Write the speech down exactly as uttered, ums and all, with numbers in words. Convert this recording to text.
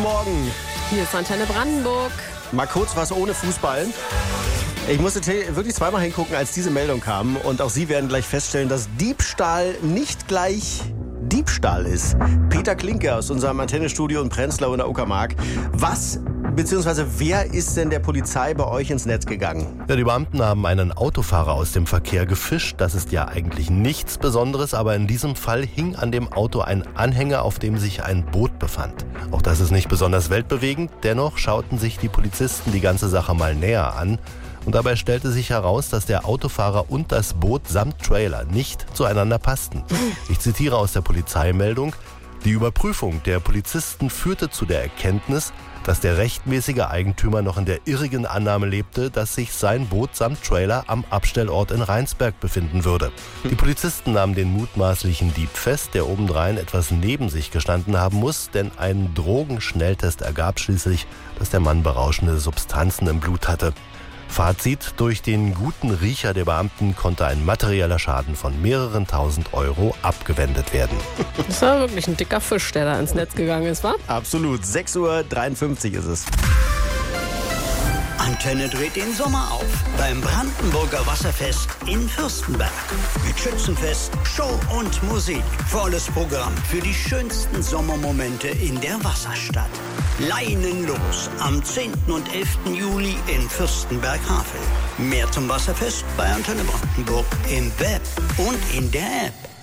Morgen. Hier ist Antenne Brandenburg. Mal kurz was ohne Fußball. Ich musste wirklich zweimal hingucken, als diese Meldung kam. Und auch Sie werden gleich feststellen, dass Diebstahl nicht gleich Diebstahl ist. Peter Klinke aus unserem Antennestudio in Prenzlau in der Uckermark. Was bzw. wer ist denn der Polizei bei euch ins Netz gegangen? Ja, die Beamten haben einen Autofahrer aus dem Verkehr gefischt. Das ist ja eigentlich nichts Besonderes, aber in diesem Fall hing an dem Auto ein Anhänger, auf dem sich ein Boot befand. Auch das ist nicht besonders weltbewegend. Dennoch schauten sich die Polizisten die ganze Sache mal näher an. Und dabei stellte sich heraus, dass der Autofahrer und das Boot samt Trailer nicht zueinander passten. Ich zitiere aus der Polizeimeldung: Die Überprüfung der Polizisten führte zu der Erkenntnis, dass der rechtmäßige Eigentümer noch in der irrigen Annahme lebte, dass sich sein Boot samt Trailer am Abstellort in Rheinsberg befinden würde. Die Polizisten nahmen den mutmaßlichen Dieb fest, der obendrein etwas neben sich gestanden haben muss, denn ein Drogenschnelltest ergab schließlich, dass der Mann berauschende Substanzen im Blut hatte. Fazit: Durch den guten Riecher der Beamten konnte ein materieller Schaden von mehreren tausend Euro abgewendet werden. Das war wirklich ein dicker Fisch, der da ins Netz gegangen ist, wa? Absolut. sechs Uhr dreiundfünfzig ist es. Antenne dreht den Sommer auf beim Brandenburger Wasserfest in Fürstenberg. Mit Schützenfest, Show und Musik. Volles Programm für die schönsten Sommermomente in der Wasserstadt. Leinen los am zehnten und elften Juli in Fürstenberg-Havel. Mehr zum Wasserfest bei Antenne Brandenburg im Web und in der App.